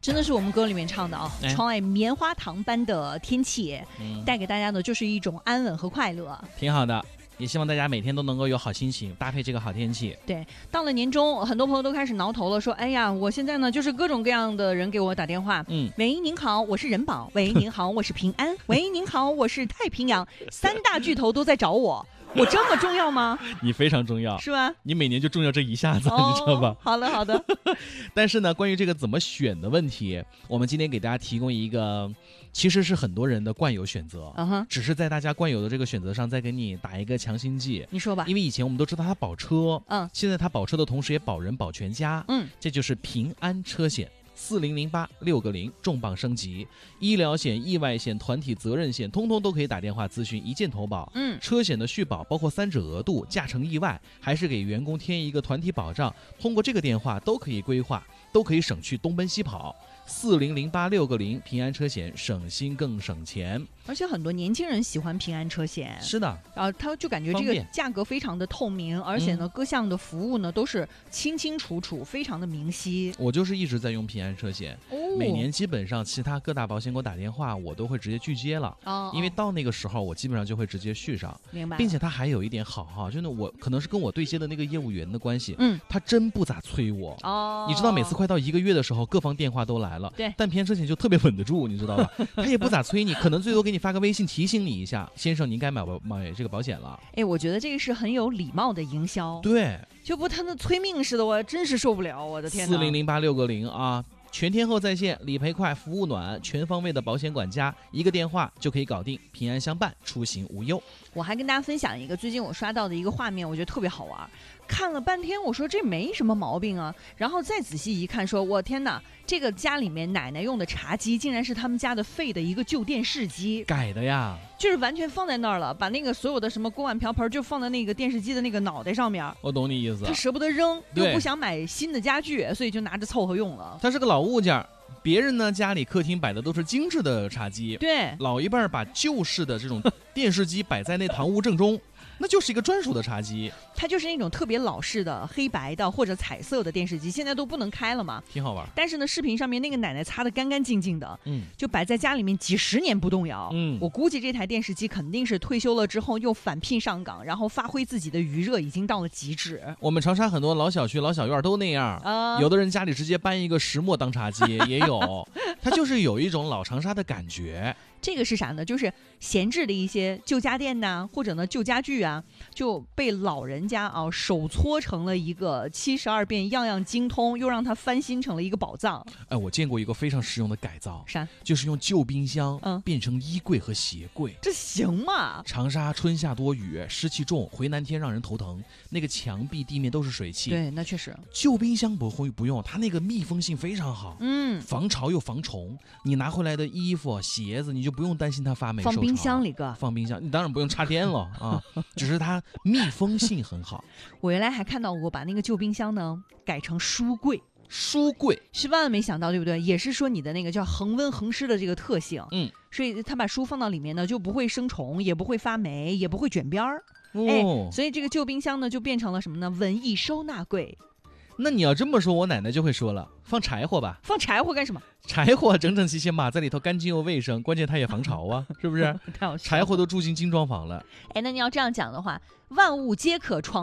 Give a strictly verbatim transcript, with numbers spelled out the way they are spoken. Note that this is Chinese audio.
真的是我们歌里面唱的啊、哦，窗外棉花糖般的天气，嗯、带给大家的就是一种安稳和快乐， 挺好的。也希望大家每天都能够有好心情，搭配这个好天气。 对，到了年终，很多朋友都开始挠头了，说：“哎呀，我现在呢，就是各种各样的人给我打电话，嗯，喂，您好，我是人保；喂，您好，我是平安；喂，您好，我是太平洋，三大巨头都在找我。”我这么重要吗？ 你非常重要， 是吧？ 你每年就重要这一下子，哦、你知道吧？ 好了好的。 但是呢，关于这个怎么选的问题，我们今天给大家提供一个，其实是很多人的惯有选择，嗯哼，只是在大家惯有的这个选择上再给你打一个强心剂。 你说吧。 因为以前我们都知道它保车，嗯，现在它保车的同时也保人保全家，嗯，这就是平安车险。四零零八六个零重磅升级，医疗险、意外险、团体责任险，通通都可以打电话咨询，一键投保。嗯，车险的续保包括三者额度、驾乘意外，还是给员工添一个团体保障。通过这个电话都可以规划，都可以省去东奔西跑。四零零八六个零平安车险，省心更省钱。 而且很多年轻人喜欢平安车险， 是的， 然后他就感觉这个价格非常的透明，而且呢、嗯、各项的服务呢都是清清楚楚，非常的明晰。 我就是一直在用平安车险、哦、每年基本上其他各大保险给我打电话我都会直接拒接了、哦、因为到那个时候我基本上就会直接续上。 明白。 并且他还有一点好哈，就是我可能是跟我对接的那个业务员的关系，嗯，他真不咋催我哦。你知道每次快到一个月的时候各方电话都来了， 对， 但平安车险就特别稳得住，你知道吧？他也不咋催你，可能最多给你发个微信提醒你一下，先生您该买买这个保险了。 哎，我觉得这个是很有礼貌的营销。 对， 就不他那催命似的，我真是受不了，我的天哪。 四零零八六个零啊，全天候在线，理赔快，服务暖，全方位的保险管家，一个电话就可以搞定，平安相伴，出行无忧。 我还跟大家分享一个最近我刷到的一个画面，我觉得特别好玩，看了半天，我说这没什么毛病啊，然后再仔细一看，说我天哪，这个家里面奶奶用的茶几竟然是他们家的废的一个旧电视机改的呀， 就是完全放在那儿了，把那个所有的什么锅碗瓢盆就放在那个电视机的那个脑袋上面。 我懂你意思， 他舍不得扔，又不想买新的家具，所以就拿着凑合用了。 它是个老物件，别人呢家里客厅摆的都是精致的茶几， 对， 老一辈把旧式的这种电视机摆在那堂屋正中。那就是一个专属的茶几， 它就是那种特别老式的黑白的或者彩色的电视机，现在都不能开了嘛， 挺好玩。 但是呢，视频上面那个奶奶擦得干干净净的，嗯，就摆在家里面几十年不动摇。嗯，我估计这台电视机肯定是退休了之后又返聘上岗，然后发挥自己的余热已经到了极致。 我们长沙很多老小区、老小院都那样，呃、有的人家里直接搬一个石磨当茶几也有，它就是有一种老长沙的感觉。 这个是啥呢？就是闲置的一些旧家电呐、啊，或者呢旧家具啊，就被老人家啊手搓成了一个七十二变，样样精通，又让它翻新成了一个宝藏。 哎，我见过一个非常实用的改造， 啥？ 就是用旧冰箱嗯变成衣柜和鞋柜， 这行吗？ 长沙春夏多雨，湿气重，回南天让人头疼，那个墙壁地面都是水汽。 对，那确实。 旧冰箱不会不用，它那个密封性非常好，嗯，防潮又防虫，你拿回来的衣服、鞋子，你就不用担心它发霉受潮。 放冰箱里个， 放冰箱，你当然不用插电了啊，只是它密封性很好。 我原来还看到过把那个旧冰箱呢改成书柜， 书柜是万万没想到，对不对？也是说你的那个叫恒温恒湿的这个特性，嗯，所以他把书放到里面呢，就不会生虫，也不会发霉，也不会卷边儿。哦，哎，所以这个旧冰箱呢就变成了什么呢？文艺收纳柜。 那你要这么说，我奶奶就会说了，放柴火吧。 放柴火干什么？ 柴火整整齐齐码在里头，干净又卫生，关键它也防潮啊，是不是？柴火都住进精装房了。 哎，那你要这样讲的话，万物皆可创